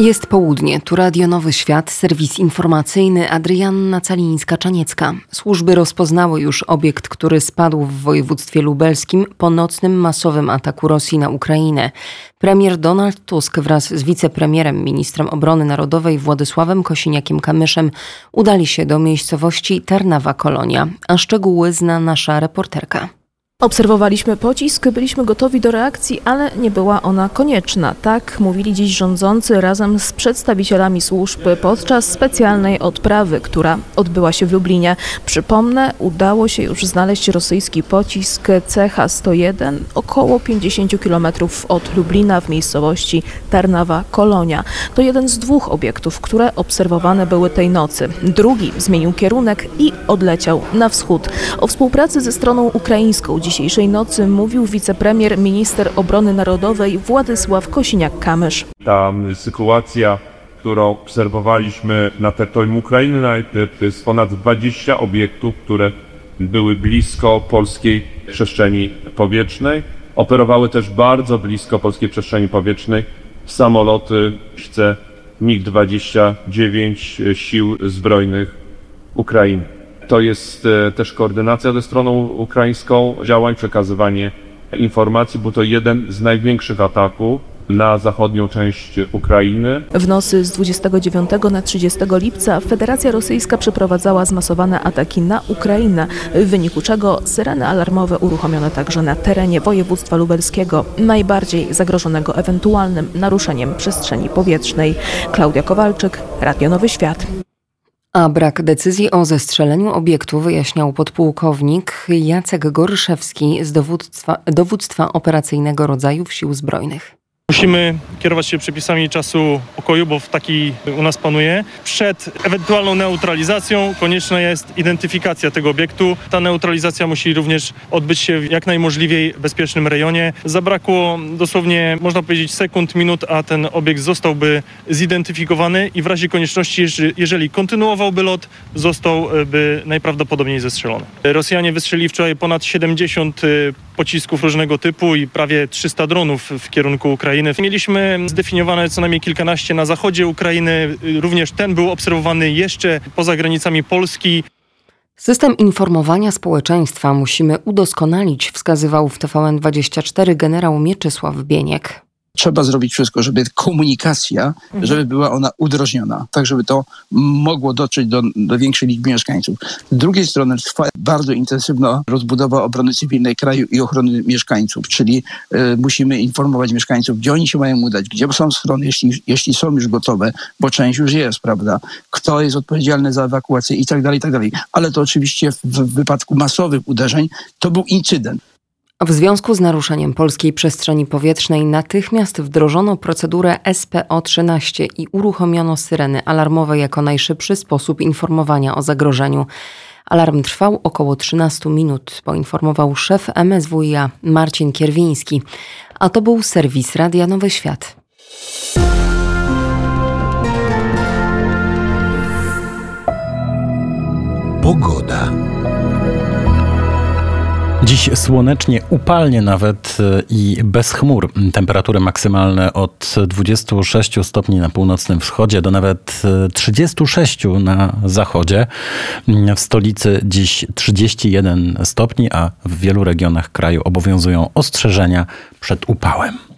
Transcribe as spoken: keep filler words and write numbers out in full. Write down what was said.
Jest południe, tu Radio Nowy Świat, serwis informacyjny Adrianna Calińska-Czaniecka. Służby rozpoznały już obiekt, który spadł w województwie lubelskim po nocnym masowym ataku Rosji na Ukrainę. Premier Donald Tusk wraz z wicepremierem, ministrem obrony narodowej Władysławem Kosiniakiem-Kamyszem udali się do miejscowości Tarnawa-Kolonia, a szczegóły zna nasza reporterka. Obserwowaliśmy pocisk, byliśmy gotowi do reakcji, ale nie była ona konieczna. Tak mówili dziś rządzący razem z przedstawicielami służb podczas specjalnej odprawy, która odbyła się w Lublinie. Przypomnę, udało się już znaleźć rosyjski pocisk C H sto jeden około pięćdziesiąt kilometrów od Lublina w miejscowości Tarnawa-Kolonia. To jeden z dwóch obiektów, które obserwowane były tej nocy. Drugi zmienił kierunek i odleciał na wschód. O współpracy ze stroną ukraińską dzisiejszej nocy mówił wicepremier, minister obrony narodowej Władysław Kosiniak-Kamysz. Ta sytuacja, którą obserwowaliśmy na terytorium Ukrainy, najpierw to jest ponad dwadzieścia obiektów, które były blisko polskiej przestrzeni powietrznej. Operowały też bardzo blisko polskiej przestrzeni powietrznej samoloty mig dwadzieścia dziewięć Sił Zbrojnych Ukrainy. To jest też koordynacja ze stroną ukraińską działań, przekazywanie informacji, bo to jeden z największych ataków na zachodnią część Ukrainy. W nocy z dwudziestego dziewiątego na trzydziestego lipca Federacja Rosyjska przeprowadzała zmasowane ataki na Ukrainę, w wyniku czego syreny alarmowe uruchomione także na terenie województwa lubelskiego, najbardziej zagrożonego ewentualnym naruszeniem przestrzeni powietrznej. Klaudia Kowalczyk, Radio Nowy Świat. A brak decyzji o zestrzeleniu obiektu wyjaśniał podpułkownik Jacek Goryszewski z dowództwa, dowództwa operacyjnego rodzajów Sił Zbrojnych. Musimy kierować się przepisami czasu pokoju, bo w taki u nas panuje. Przed ewentualną neutralizacją konieczna jest identyfikacja tego obiektu. Ta neutralizacja musi również odbyć się w jak najmożliwiej bezpiecznym rejonie. Zabrakło dosłownie, można powiedzieć, sekund, minut, a ten obiekt zostałby zidentyfikowany i w razie konieczności, jeżeli kontynuowałby lot, zostałby najprawdopodobniej zestrzelony. Rosjanie wystrzelili wczoraj ponad siedemdziesiąt pocisków różnego typu i prawie trzysta dronów w kierunku Ukrainy. Mieliśmy zdefiniowane co najmniej kilkanaście na zachodzie Ukrainy. Również ten był obserwowany jeszcze poza granicami Polski. System informowania społeczeństwa musimy udoskonalić, wskazywał w T V N dwadzieścia cztery generał Mieczysław Bieniek. Trzeba zrobić wszystko, żeby komunikacja, mhm. żeby była ona udrożniona, tak żeby to mogło dotrzeć do, do większej liczby mieszkańców. Z drugiej strony trwa bardzo intensywna rozbudowa obrony cywilnej kraju i ochrony mieszkańców, czyli y, musimy informować mieszkańców, gdzie oni się mają udać, gdzie są schrony, jeśli, jeśli są już gotowe, bo część już jest, prawda, kto jest odpowiedzialny za ewakuację i tak dalej, i tak dalej. Ale to oczywiście w, w wypadku masowych uderzeń to był incydent. W związku z naruszeniem polskiej przestrzeni powietrznej natychmiast wdrożono procedurę S P O trzynaście i uruchomiono syreny alarmowe jako najszybszy sposób informowania o zagrożeniu. Alarm trwał około trzynaście minut, poinformował szef M S W iA Marcin Kierwiński. A to był serwis Radia Nowy Świat. Pogoda. Dziś słonecznie, upalnie nawet i bez chmur. Temperatury maksymalne od dwudziestu sześciu stopni na północnym wschodzie do nawet trzydziestu sześciu na zachodzie. W stolicy dziś trzydzieści jeden stopni, a w wielu regionach kraju obowiązują ostrzeżenia przed upałem.